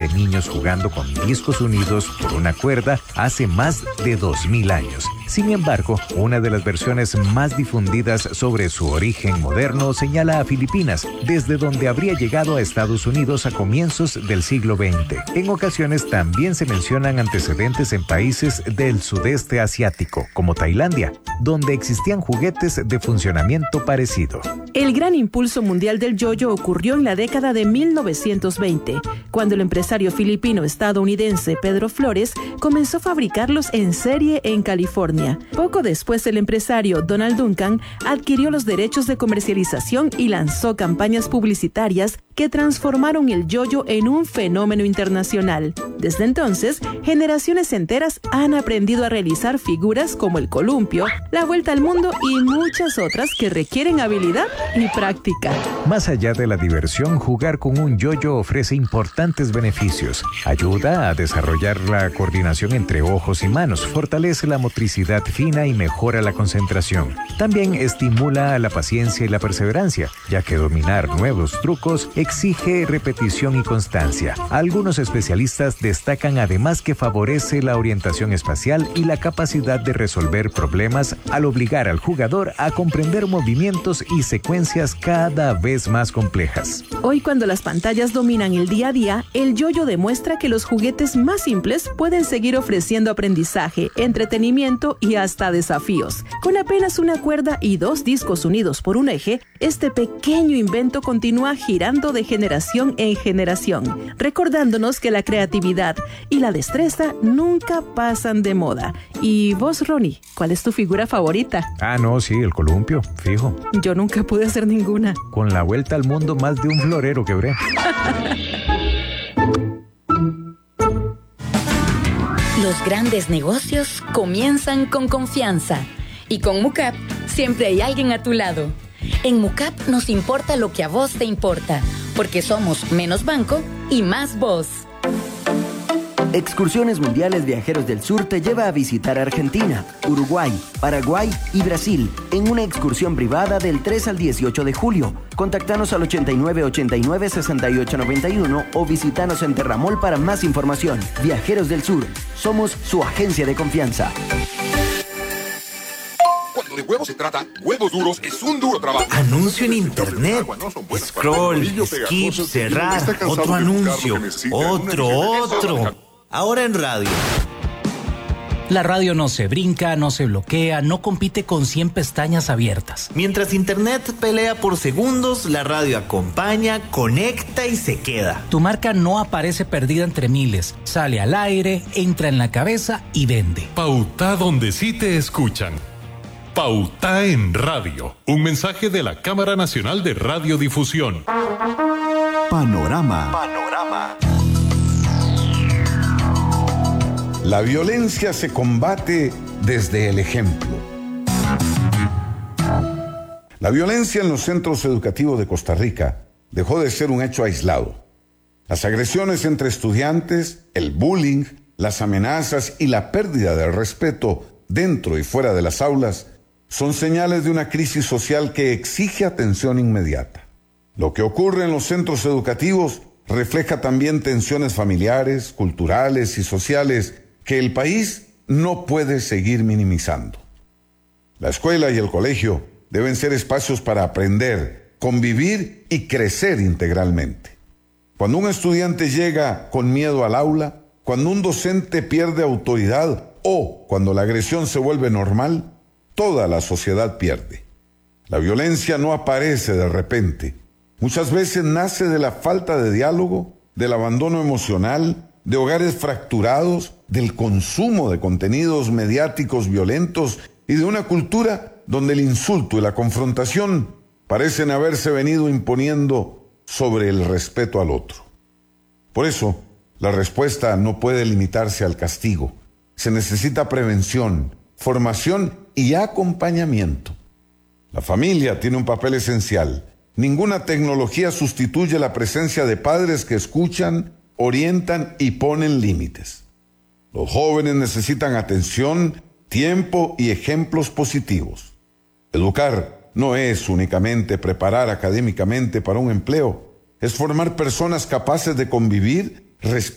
de niños jugando con discos unidos por una cuerda hace más de 2000 años. Sin embargo, una de las versiones más difundidas sobre su origen moderno señala a Filipinas, desde donde habría llegado a Estados Unidos a comienzos del siglo XX. En ocasiones también se mencionan antecedentes en países del sudeste asiático, como Tailandia, donde existían juguetes de funcionamiento parecido. El gran impulso mundial del yo-yo ocurrió en la década de 1920, cuando el empresario filipino-estadounidense Pedro Flores comenzó a fabricarlos en serie en California. Poco después, el empresario Donald Duncan adquirió los derechos de comercialización y lanzó campañas publicitarias que transformaron el yo-yo en un fenómeno internacional. Desde entonces, generaciones enteras han aprendido a realizar figuras como el columpio, la vuelta al mundo y muchas otras que requieren habilidad y práctica. Más allá de la diversión, jugar con un yo-yo ofrece importantes beneficios. Ayuda a desarrollar la coordinación entre ojos y manos, fortalece la motricidad fina y mejora la concentración. También estimula la paciencia y la perseverancia, ya que dominar nuevos trucos exige repetición y constancia. Algunos especialistas destacan además que favorece la orientación espacial y la capacidad de resolver problemas al obligar al jugador a comprender movimientos y secuencias cada vez más complejas. Hoy, cuando las pantallas dominan el día a día, el yo-yo demuestra que los juguetes más simples pueden seguir ofreciendo aprendizaje, entretenimiento y hasta desafíos. Con apenas una cuerda y 2 discos unidos por un eje, este pequeño invento continúa girando de generación en generación, recordándonos que la creatividad y la destreza nunca pasan de moda. ¿Y vos, Ronnie, cuál es tu figura favorita? No, sí, el columpio, fijo. Yo nunca pude hacer ninguna. Con la vuelta al mundo, más de un florero quebré. Los grandes negocios comienzan con confianza. Y con MUCAP siempre hay alguien a tu lado. En MUCAP nos importa lo que a vos te importa, porque somos menos banco y más vos. Excursiones Mundiales Viajeros del Sur te lleva a visitar Argentina, Uruguay, Paraguay y Brasil en una excursión privada del 3 al 18 de julio. Contactanos al 8989-6891 o visitanos en Terramol para más información. Viajeros del Sur, somos su agencia de confianza. Cuando de huevos se trata, Huevos Duros es un duro trabajo. Anuncio en internet. Scroll, skip, cerrar. Otro anuncio. Otro. Ahora en radio. La radio no se brinca, no se bloquea, no compite con 100 pestañas abiertas. Mientras internet pelea por segundos, la radio acompaña, conecta y se queda. Tu marca no aparece perdida entre miles. Sale al aire, entra en la cabeza y vende. Pauta donde sí te escuchan. Pauta en radio. Un mensaje de la Cámara Nacional de Radiodifusión. Panorama. La violencia se combate desde el ejemplo. La violencia en los centros educativos de Costa Rica dejó de ser un hecho aislado. Las agresiones entre estudiantes, el bullying, las amenazas y la pérdida del respeto dentro y fuera de las aulas son señales de una crisis social que exige atención inmediata. Lo que ocurre en los centros educativos refleja también tensiones familiares, culturales y sociales que el país no puede seguir minimizando. La escuela y el colegio deben ser espacios para aprender, convivir y crecer integralmente. Cuando un estudiante llega con miedo al aula, cuando un docente pierde autoridad o cuando la agresión se vuelve normal, toda la sociedad pierde. La violencia no aparece de repente. Muchas veces nace de la falta de diálogo, del abandono emocional, de hogares fracturados, del consumo de contenidos mediáticos violentos y de una cultura donde el insulto y la confrontación parecen haberse venido imponiendo sobre el respeto al otro. Por eso, la respuesta no puede limitarse al castigo. Se necesita prevención, formación y acompañamiento. La familia tiene un papel esencial. Ninguna tecnología sustituye la presencia de padres que escuchan, orientan y ponen límites. Los jóvenes necesitan atención, tiempo y ejemplos positivos. Educar no es únicamente preparar académicamente para un empleo, es formar personas capaces de convivir, respetar